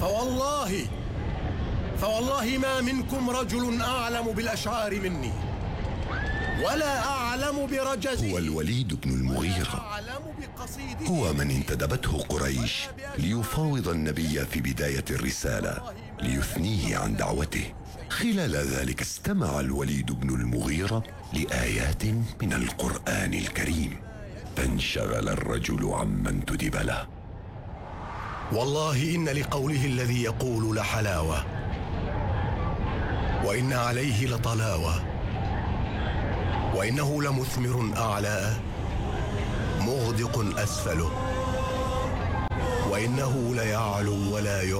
فوالله ما منكم رجل أعلم بالأشعار مني ولا أعلم برجزه. هو الوليد بن المغيرة، هو من انتدبته قريش ليفاوض النبي في بداية الرسالة ليثنيه عن دعوته. خلال ذلك استمع الوليد بن المغيرة لآيات من القرآن الكريم، فانشغل الرجل عما انتدب له. والله إن لقوله الذي يقول لحلاوة، وإن عليه لطلاوة، وإنه لمثمر أعلاه مغدق أسفله، وإنه ليعلو ولا يعلو.